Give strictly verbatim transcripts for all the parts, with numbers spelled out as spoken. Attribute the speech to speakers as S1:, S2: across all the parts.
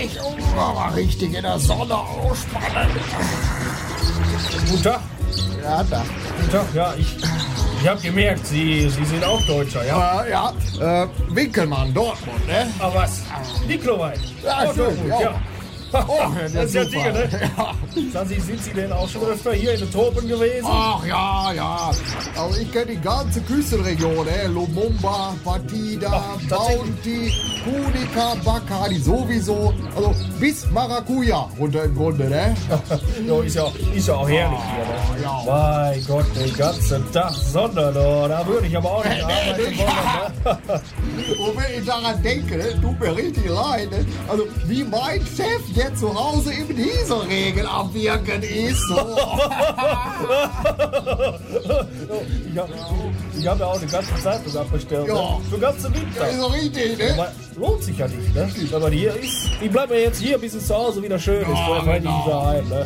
S1: herrlich. Oh, richtig in der Sonne ausspannen.
S2: Guten Tag.
S1: Ja, da.
S2: Guten Tag, ja, ich, ich habe gemerkt, Sie, Sie sind auch Deutscher, ja?
S1: Äh, ja, äh, Winkelmann, Dortmund, ne?
S2: Aber was? Nikolai.
S1: Ja,
S2: oh,
S1: schön,
S2: Dortmund,
S1: ja.
S2: ja.
S1: Oh,
S2: das ist ja
S1: super.
S2: Dinge, ne?
S1: Ja.
S2: Sagen Sie, sind Sie denn auch schon öfter hier in den Tropen gewesen?
S1: Ach ja, ja. Also ich kenne die ganze Küstenregion, ne? Lumumba, Partida,
S2: Ach, tatsächlich?
S1: Bounty, Punica, Bacardi, sowieso. Also bis Maracuja runter im Grunde, ne?
S2: Ja, ist ja, ist ja auch herrlich hier, ne?
S1: Ja.
S2: Mein Gott, den ganzen Tag Sonne, ne? Da würde ich aber auch nicht arbeiten wollen, ne?
S1: Und wenn ich daran denke, ne, tut mir richtig leid, ne? Also wie mein Chef, der zu Hause im Dieselregen am Wirken ist. So.
S2: Ich habe ich hab ja auch eine ganze Zeitung abbestellt,
S1: Ja.
S2: ne? Für ganze Winter.
S1: Ist so richtig, ne?
S2: Aber lohnt sich ja nicht, ne? Wenn man hier ist, ich bleibe ja jetzt hier, bis es zu Hause wieder schön ist.
S1: Ja,
S2: Vorher fahre ich nicht
S1: genau.
S2: wieder heim, ne?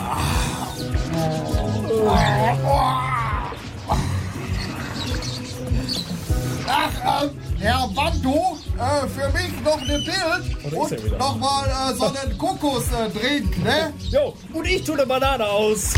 S1: Ach, ähm, Herr Bantu, äh, für mich noch eine Bild
S2: Oder ist er wieder?
S1: und nochmal äh, so einen Kokosdrink, ne?
S2: Jo, und ich tue eine Banane aus.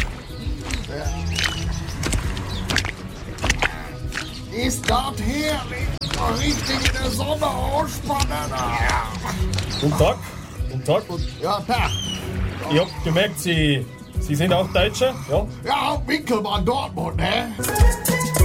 S1: Ist das herrlich? Richtig in der Sonne ausspannen. Ja,
S2: Guten Tag. Guten Tag.
S1: ja Tag.
S2: Ich hab gemerkt, Sie, Sie sind auch Deutscher, ja?
S1: Ja, Winkelmann Dortmund, ne?